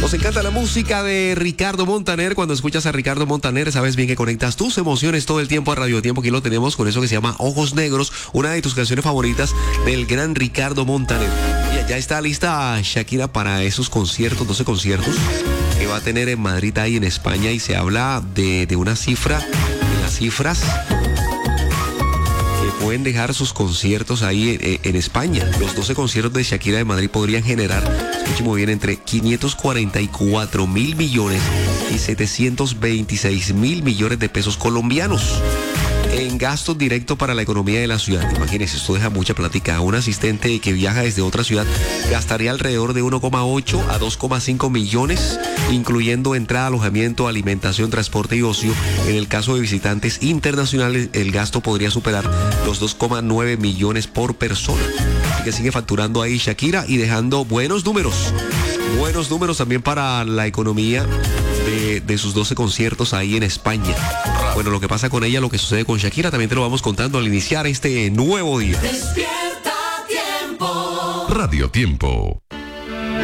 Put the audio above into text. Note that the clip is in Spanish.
Nos encanta la música de Ricardo Montaner. Cuando escuchas a Ricardo Montaner, sabes bien que conectas tus emociones todo el tiempo a Radio Tiempo. Aquí lo tenemos con eso que se llama Ojos Negros, una de tus canciones favoritas del gran Ricardo Montaner. Y ya está lista Shakira para esos conciertos, 12 conciertos que va a tener en Madrid y en España. Y se habla de una cifra, de las cifras que pueden dejar sus conciertos ahí en España. Los 12 conciertos de Shakira de Madrid podrían generar, escuchen muy bien, entre 544 mil millones y 726 mil millones de pesos colombianos en gastos directos para la economía de la ciudad. Imagínense, esto deja mucha plática. Un asistente que viaja desde otra ciudad gastaría alrededor de 1,8 a 2,5 millones, incluyendo entrada, alojamiento, alimentación, transporte y ocio. En el caso de visitantes internacionales, el gasto podría superar los 2,9 millones por persona. Así que sigue facturando ahí Shakira y dejando buenos números. Buenos números también para la economía de sus 12 conciertos ahí en España. Bueno, lo que pasa con ella, lo que sucede con Shakira, también te lo vamos contando al iniciar este nuevo día. Despierta Tiempo. Radio Tiempo.